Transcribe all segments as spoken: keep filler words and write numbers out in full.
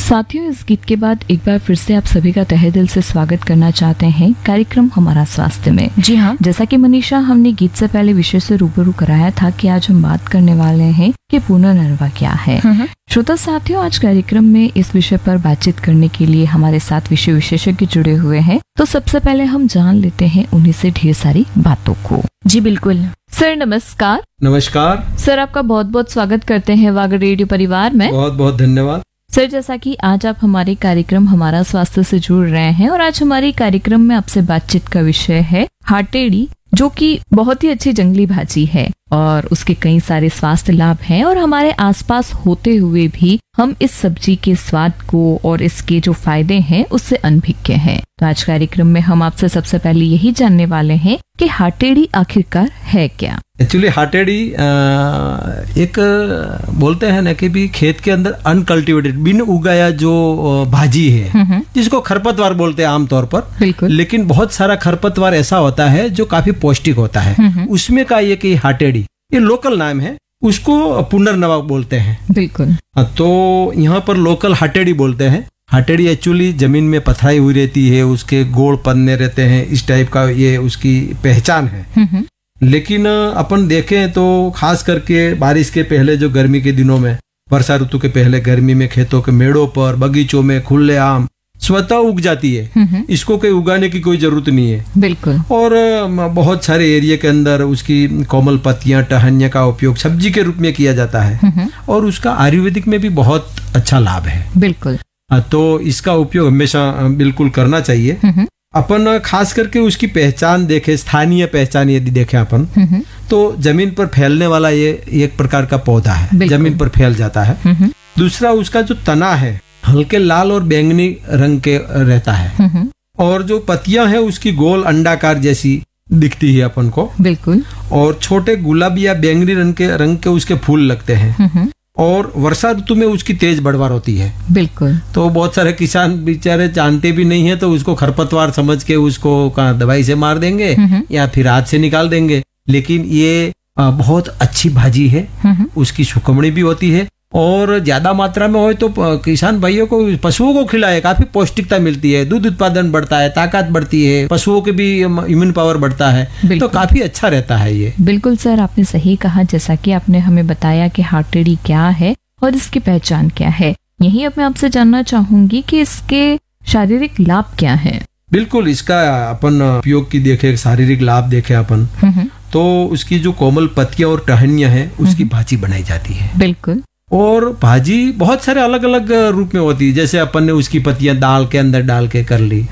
साथियों, इस गीत के बाद एक बार फिर से आप सभी का तहे दिल से स्वागत करना चाहते हैं कार्यक्रम हमारा स्वास्थ्य में। जी हाँ, जैसा कि मनीषा हमने गीत से पहले विषय से रूबरू कराया था कि आज हम बात करने वाले हैं कि पुनर्नर्वा क्या है। श्रोता साथियों, आज कार्यक्रम में इस विषय पर बातचीत करने के लिए हमारे साथ विषय विशेषज्ञ जुड़े हुए हैं। तो सबसे पहले हम जान लेते हैं उन्हीं से ढेर सारी बातों को। जी बिल्कुल। सर नमस्कार। नमस्कार सर, आपका बहुत बहुत स्वागत करते हैं वागर रेडियो परिवार में। बहुत बहुत धन्यवाद। सर, जैसा कि आज आप हमारे कार्यक्रम हमारा स्वास्थ्य से जुड़ रहे हैं और आज हमारे कार्यक्रम में आपसे बातचीत का विषय है हाटेड़ी, जो कि बहुत ही अच्छी जंगली भाजी है और उसके कई सारे स्वास्थ्य लाभ हैं और हमारे आसपास होते हुए भी हम इस सब्जी के स्वाद को और इसके जो फायदे हैं उससे अनभिज्ञ हैं। तो आज कार्यक्रम में हम आपसे सबसे पहले यही जानने वाले हैं कि हाटेड़ी आखिरकार है क्या। एक्चुअली हाटेड़ी एक बोलते हैं ना कि भी खेत के अंदर अनकल्टिवेटेड बिन उगाया जो भाजी है, जिसको खरपतवार बोलते हैं आमतौर पर। बिल्कुल। लेकिन बहुत सारा खरपतवार ऐसा होता है जो काफी पौष्टिक होता है, उसमें का ये कि हाटेड़ी, ये लोकल नाम है, उसको पुनर्नवा बोलते हैं। बिल्कुल। तो यहाँ पर लोकल हाटेड़ी बोलते हैं। हाटेड़ी एक्चुअली जमीन में पथराई हुई रहती है, उसके गोल पन्ने रहते हैं, इस टाइप का ये उसकी पहचान है। लेकिन अपन देखें तो खास करके बारिश के पहले जो गर्मी के दिनों में, वर्षा ऋतु के पहले गर्मी में खेतों के मेड़ों पर, बगीचों में खुले आम स्वतः उग जाती है। इसको कोई उगाने की कोई जरूरत नहीं है। बिल्कुल। और बहुत सारे एरिया के अंदर उसकी कोमल पत्तियां, टहनियां का उपयोग सब्जी के रूप में किया जाता है और उसका आयुर्वेदिक में भी बहुत अच्छा लाभ है। बिल्कुल। तो इसका उपयोग हमेशा बिल्कुल करना चाहिए। अपन खास करके उसकी पहचान देखे, स्थानीय पहचान यदि देखें अपन, तो जमीन पर फैलने वाला ये एक प्रकार का पौधा है, जमीन पर फैल जाता है। दूसरा, उसका जो तना है हल्के लाल और बैंगनी रंग के रहता है और जो पत्तियां हैं उसकी गोल अंडाकार जैसी दिखती है अपन को। बिल्कुल। और छोटे गुलाबी या बैंगनी रंग के रंग के उसके फूल लगते हैं और वर्षा ऋतु में उसकी तेज बढ़वार होती है। बिल्कुल। तो बहुत सारे किसान बेचारे जानते भी नहीं है, तो उसको खरपतवार समझ के उसको दवाई से मार देंगे या फिर हाथ से निकाल देंगे। लेकिन ये बहुत अच्छी भाजी है, उसकी सुखमणी भी होती है और ज्यादा मात्रा में हो तो किसान भाइयों को, पशुओं को खिलाए, काफी पौष्टिकता मिलती है, दूध उत्पादन बढ़ता है, ताकत बढ़ती है, पशुओं के भी इम्यून पावर बढ़ता है, तो काफी अच्छा रहता है ये। बिल्कुल सर, आपने सही कहा। जैसा कि आपने हमें बताया कि हाटेड़ी क्या है और इसकी पहचान क्या है, यही अब मैं आपसे जानना चाहूंगी कि इसके शारीरिक लाभ क्या है। बिल्कुल, इसका अपन उपयोग की देखे, शारीरिक लाभ देखे अपन, तो उसकी जो कोमल पत्तियां और टहनियां हैं उसकी भाजी बनाई जाती है। बिल्कुल। और भाजी बहुत सारे अलग अलग रूप में होती है। जैसे अपन ने उसकी पत्तियां दाल के अंदर डाल के कर ली,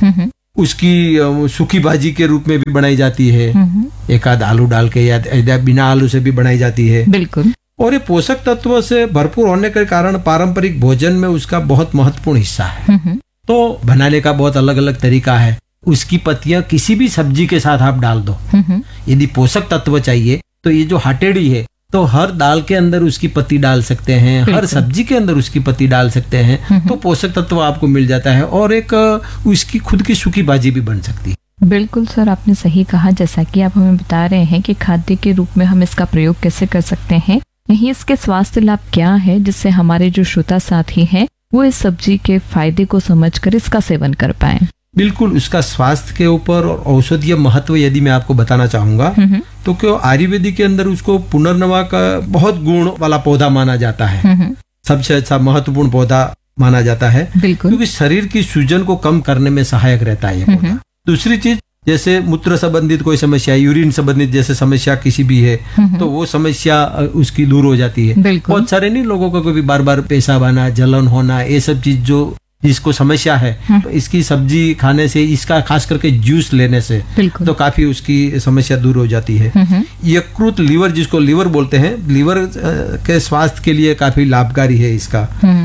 उसकी सूखी भाजी के रूप में भी बनाई जाती है, एक आध आलू डाल के या बिना आलू से भी बनाई जाती है। बिल्कुल। और ये पोषक तत्वों से भरपूर होने के कारण पारंपरिक भोजन में उसका बहुत महत्वपूर्ण हिस्सा है। तो बनाने का बहुत अलग अलग तरीका है। उसकी पत्तियां किसी भी सब्जी के साथ आप डाल दो। यदि पोषक तत्व चाहिए तो ये जो हाटेड़ी है, तो हर दाल के अंदर उसकी पत्ती डाल सकते हैं, हर सब्जी के अंदर उसकी पत्ती डाल सकते हैं, तो पोषक तत्व आपको मिल जाता है और एक उसकी खुद की सूखी भाजी भी बन सकती है। बिल्कुल सर, आपने सही कहा। जैसा कि आप हमें बता रहे हैं कि खाद्य के रूप में हम इसका प्रयोग कैसे कर सकते हैं, यही इसके स्वास्थ्य लाभ क्या है, जिससे हमारे जो श्रोता साथी हैं वो इस सब्जी के फायदे को समझकर इसका सेवन कर पाए। बिल्कुल, उसका स्वास्थ्य के ऊपर और औषधीय महत्व यदि मैं आपको बताना चाहूंगा तो क्यों आयुर्वेदिक के अंदर उसको पुनर्नवा का बहुत गुण वाला पौधा माना जाता है, सबसे अच्छा महत्वपूर्ण पौधा माना जाता है, क्योंकि शरीर की सूजन को कम करने में सहायक रहता है ये पौधा। दूसरी चीज, जैसे मूत्र संबंधित कोई समस्या, यूरिन संबंधित जैसे समस्या किसी भी है, तो वो समस्या उसकी दूर हो जाती है। बहुत सारे नहीं लोगों को कभी बार बार पेशाब आना, जलन होना, ये सब चीज जो जिसको समस्या है, तो इसकी सब्जी खाने से, इसका खास करके जूस लेने से तो काफी उसकी समस्या दूर हो जाती है। यकृत, लीवर, जिसको लीवर बोलते हैं, लीवर के स्वास्थ्य के लिए काफी लाभकारी है इसका,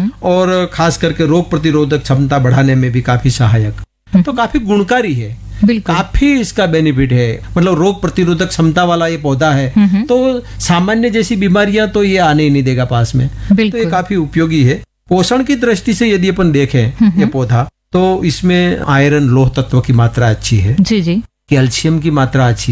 और खास करके रोग प्रतिरोधक क्षमता बढ़ाने में भी काफी सहायक, तो काफी गुणकारी है, काफी इसका बेनिफिट है। मतलब रोग प्रतिरोधक क्षमता वाला ये पौधा है, तो सामान्य जैसी बीमारियां तो ये आने ही नहीं देगा पास में, तो ये काफी उपयोगी है। पोषण की दृष्टि से यदि अपन देखें ये पौधा, तो इसमें आयरन, लोह तत्व की मात्रा अच्छी है, जी जी, कैल्शियम की मात्रा अच्छी है,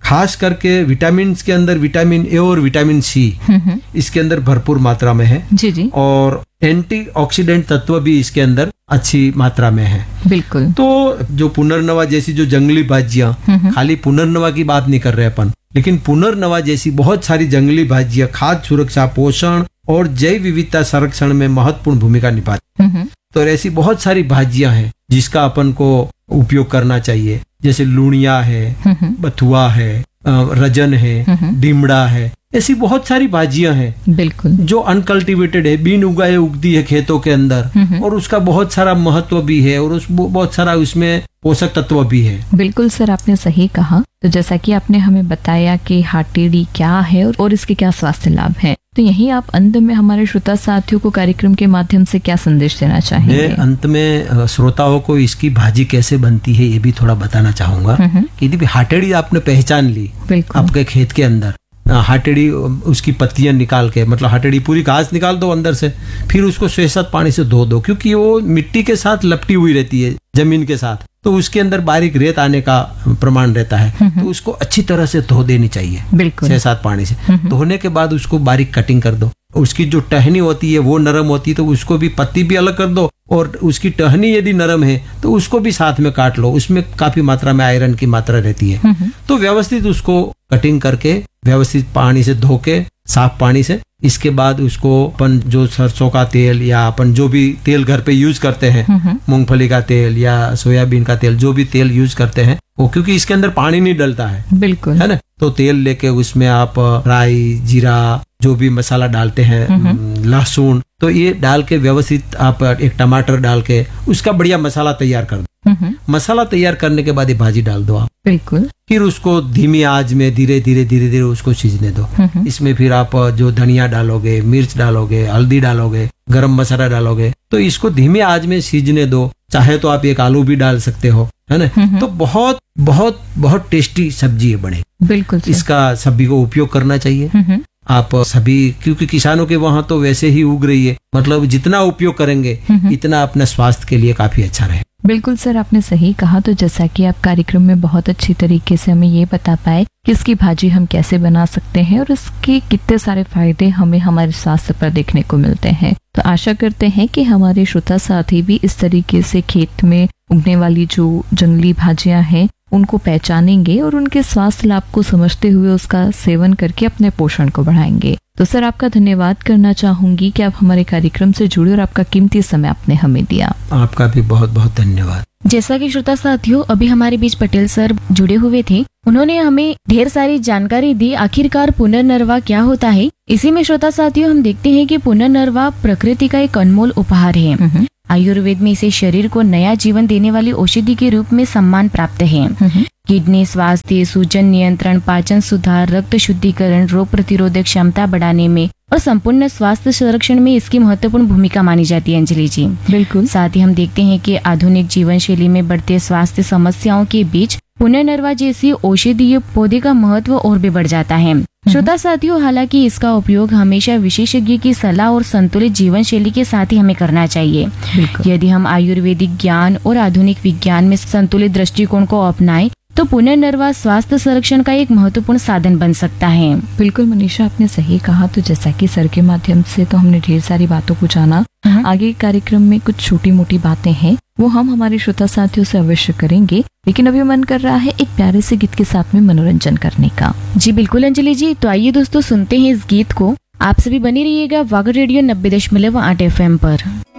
खास करके विटामिन के अंदर विटामिन ए और विटामिन सी इसके अंदर भरपूर मात्रा में है जी जी। और एंटीऑक्सीडेंट तत्व भी इसके अंदर अच्छी मात्रा में है। बिल्कुल। तो जो पुनर्नवा जैसी जो जंगली भाजियां, खाली पुनर्नवा की बात नहीं कर रहे अपन, लेकिन पुनर्नवा जैसी बहुत सारी जंगली भाजियां खाद्य सुरक्षा, पोषण और जैव विविधता संरक्षण में महत्वपूर्ण भूमिका निभाती है। तो ऐसी बहुत सारी भाजियां हैं जिसका अपन को उपयोग करना चाहिए, जैसे लूणिया है, बथुआ है, रजन है, डिमड़ा है, ऐसी बहुत सारी भाजियां हैं बिल्कुल जो अनकल्टिवेटेड है, बीन उगाए उगती है खेतों के अंदर, और उसका बहुत सारा महत्व भी है और उस बहुत सारा उसमें पोषक तत्व भी है। बिल्कुल सर, आपने सही कहा। तो जैसा कि आपने हमें बताया कि हाटेड़ी क्या है और इसके क्या स्वास्थ्य लाभ हैं, तो यही आप अंत में हमारे श्रोता साथियों को कार्यक्रम के माध्यम से क्या संदेश देना चाहेंगे? मैं अंत में श्रोताओं को इसकी भाजी कैसे बनती है ये भी थोड़ा बताना चाहूंगा कि यदि हाटेड़ी आपने पहचान ली आपके खेत के अंदर, हाटेड़ी उसकी पत्तियां निकाल के, मतलब हाटेड़ी पूरी घास निकाल दो अंदर से, फिर उसको स्वच्छ पानी से धो दो, क्योंकि वो मिट्टी के साथ लपटी हुई रहती है जमीन के साथ, तो उसके अंदर बारीक रेत आने का प्रमाण रहता है। तो उसको अच्छी तरह से धो देनी चाहिए बिल्कुल छह सात पानी से। धोने के बाद उसको बारीक कटिंग कर दो। उसकी जो टहनी होती है वो नरम होती है, तो उसको भी, पत्ती भी अलग कर दो, और उसकी टहनी यदि नरम है तो उसको भी साथ में काट लो। उसमें काफी मात्रा में आयरन की मात्रा रहती है। तो व्यवस्थित उसको कटिंग करके व्यवस्थित पानी से धो के, साफ पानी से, इसके बाद उसको अपन जो सरसों का तेल या अपन जो भी तेल घर पे यूज करते हैं, मूंगफली का तेल या सोयाबीन का तेल, जो भी तेल यूज करते हैं वो, क्योंकि इसके अंदर पानी नहीं डलता है बिल्कुल, है ना, तो तेल लेके उसमें आप राई, जीरा, जो भी मसाला डालते हैं, लहसुन, तो ये डाल के व्यवस्थित आप एक टमाटर डाल के उसका बढ़िया मसाला तैयार कर दो। मसाला तैयार करने के बाद ये भाजी डाल दो आप बिल्कुल। फिर उसको धीमी आंच में धीरे धीरे धीरे धीरे उसको सीजने दो। इसमें फिर आप जो धनिया डालोगे, मिर्च डालोगे, हल्दी डालोगे, गरम मसाला डालोगे, तो इसको धीमी आंच में सीजने दो। चाहे तो आप एक आलू भी डाल सकते हो, है ना। तो बहुत बहुत बहुत टेस्टी सब्जी है बने बिल्कुल। इसका सभी को उपयोग करना चाहिए आप सभी, क्योंकि किसानों के वहाँ तो वैसे ही उग रही है, मतलब जितना उपयोग करेंगे इतना अपने स्वास्थ्य के लिए काफी अच्छा रहे। बिल्कुल सर, आपने सही कहा। तो जैसा कि आप कार्यक्रम में बहुत अच्छी तरीके से हमें ये बता पाए कि इसकी भाजी हम कैसे बना सकते हैं और इसके कितने सारे फायदे हमें हमारे स्वास्थ्य पर देखने को मिलते हैं, तो आशा करते हैं कि हमारे श्रोता साथी भी इस तरीके से खेत में उगने वाली जो जंगली भाजियां हैं उनको पहचानेंगे और उनके स्वास्थ्य लाभ को समझते हुए उसका सेवन करके अपने पोषण को बढ़ाएंगे। तो सर, आपका धन्यवाद करना चाहूंगी कि आप हमारे कार्यक्रम से जुड़े और आपका कीमती समय आपने हमें दिया। आपका भी बहुत बहुत धन्यवाद। जैसा कि श्रोता साथियों, अभी हमारे बीच पटेल सर जुड़े हुए थे, उन्होंने हमें ढेर सारी जानकारी दी। आखिरकार पुनर्नवा क्या होता है? इसी में श्रोता साथियों हम देखते हैं कि पुनर्नवा प्रकृति का एक अनमोल उपहार है। आयुर्वेद में इसे शरीर को नया जीवन देने वाली औषधि के रूप में सम्मान प्राप्त है। किडनी स्वास्थ्य, सूजन नियंत्रण, पाचन सुधार, रक्त शुद्धिकरण, रोग प्रतिरोधक क्षमता बढ़ाने में और संपूर्ण स्वास्थ्य संरक्षण में इसकी महत्वपूर्ण भूमिका मानी जाती है। अंजलि जी बिल्कुल। साथ ही हम देखते हैं कि आधुनिक जीवन शैली में बढ़ते स्वास्थ्य समस्याओं के बीच पुनर्नवा जैसी औषधीय पौधे का महत्व और भी बढ़ जाता है। श्रोता साथियों, हालांकि इसका उपयोग हमेशा विशेषज्ञ की सलाह और संतुलित जीवन शैली के साथ ही हमें करना चाहिए। यदि हम आयुर्वेदिक ज्ञान और आधुनिक विज्ञान में संतुलित दृष्टिकोण को अपनाएं तो पुनर्नवा स्वास्थ्य संरक्षण का एक महत्वपूर्ण साधन बन सकता है। बिल्कुल मनीषा, आपने सही कहा। तो जैसा कि सर के माध्यम से तो हमने ढेर सारी बातों को जाना, आगे कार्यक्रम में कुछ छोटी मोटी बातें हैं वो हम हमारे श्रोता साथियों से अवश्य करेंगे, लेकिन अभी मन कर रहा है एक प्यारे से गीत के साथ में मनोरंजन करने का। जी बिल्कुल अंजलि जी, तो आइए दोस्तों सुनते हैं इस गीत को। आप सभी बने रहिएगा वागड़ रेडियो नब्बे दशमलव आठ एफ एम पर।